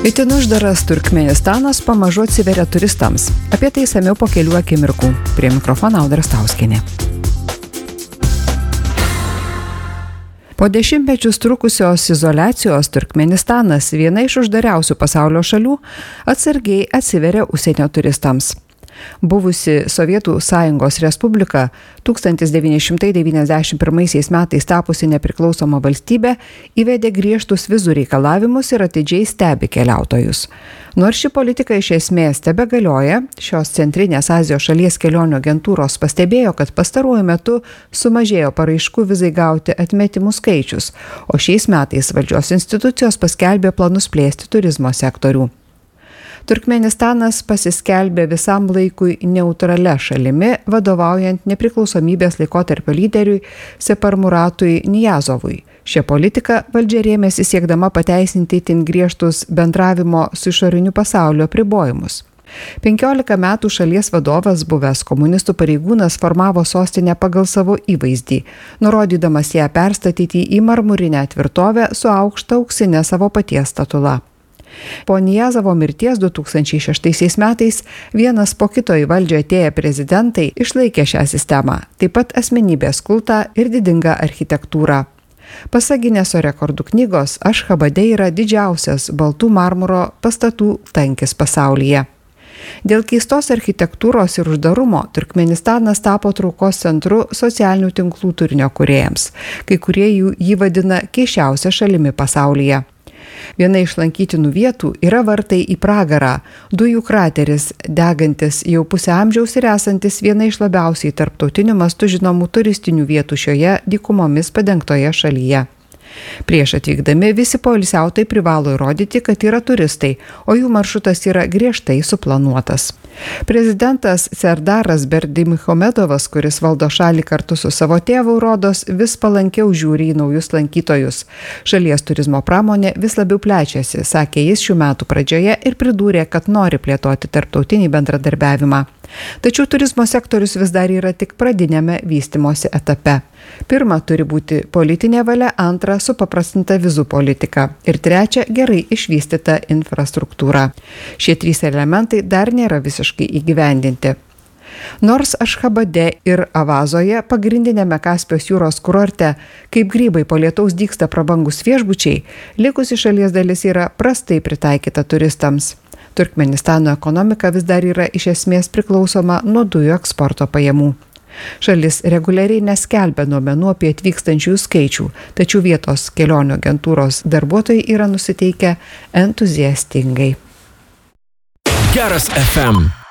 Itin uždaras Turkmėnistanas pamažu atsiveria turistams. Apie tai išsamiau po kelių akimirkų. Prie mikrofono Audra Stauskienė. Po dešimtmečius trukusios izoliacijos Turkmėnistanas, viena iš uždariausių pasaulio šalių, atsargiai atsiveria užsienio turistams. Buvusi Sovietų Sąjungos Respublika 1991 metais tapusi nepriklausoma valstybė įvedė griežtus vizų reikalavimus ir atidžiai stebi keliautojus. Nors ši politika iš esmės tebegalioja, šios Centrinės Azijos šalies kelionių agentūros pastebėjo, kad pastaruoju metu sumažėjo paraiškų vizai gauti atmetimų skaičius, o šiais metais valdžios institucijos paskelbė planus plėsti turizmo sektorių. Turkmėnistanas pasiskelbė visam laikui neutralia šalimi, vadovaujant nepriklausomybės laikotarpio lyderiui Separmuratui Niyazovui. Šią politiką valdžia rėmėsi siekdama pateisinti itin griežtus bendravimo su išoriniu pasauliu apribojimus. 15 metų šalies vadovas, buvęs komunistų pareigūnas, formavo sostinę pagal savo įvaizdį, nurodydamas ją perstatyti į marmurinę tvirtovę su aukšta auksinė savo paties statula. Po Nijazovo mirties 2006 metais vienas po kito į valdžią atėję prezidentai išlaikė šią sistemą, taip pat asmenybės kultą ir didingą architektūrą. Pasak Gineso rekordų knygos, Ašchabade yra didžiausias baltų marmuro pastatų tankis pasaulyje. Dėl keistos architektūros ir uždarumo Turkmėnistanas tapo traukos centru socialinių tinklų turinio kūrėjams. Kai kurie jį vadina keisčiausia šalimi pasaulyje. Viena iš lankytinų vietų yra vartai į pragarą, dujų krateris, degantis jau pusę amžiaus ir esantis viena iš labiausiai tarptautiniu mastu žinomų turistinių vietų šioje dykumomis padengtoje šalyje. Prieš atvykdami visi poilsiautojai privalo įrodyti, kad yra turistai, o jų maršrutas yra griežtai suplanuotas. Prezidentas Serdaras Berdimuhamedovas, kuris valdo šalį kartu su savo tėvu, rodos vis palankiau žiūri į naujus lankytojus. Šalies turizmo pramonė vis labiau plečiasi, sakė jis šių metų pradžioje ir pridūrė, kad nori plėtoti tarptautinį bendradarbiavimą. Tačiau turizmo sektorius vis dar yra tik pradinėme vystymosi etape. Pirma, turi būti politinė valia, antra, supaprastinta vizų politika ir trečia, gerai išvystyta infrastruktūra. Šie trys elementai dar nėra visiškai įgyvendinti. Nors Ašchabade ir Avazoje, pagrindinėme Kaspijos jūros kurorte, kaip grybai po lietaus dygsta prabangus viešbučiai, likusi šalies dalis yra prastai pritaikyta turistams. Turkmėnistano ekonomika vis dar yra iš esmės priklausoma nuo dujų eksporto pajamų. Šalis reguliariai neskelbia duomenų apie atvykstančiųjų skaičių, tačiau vietos kelionių agentūros darbuotojai yra nusiteikę entuziastingai. Geras FM.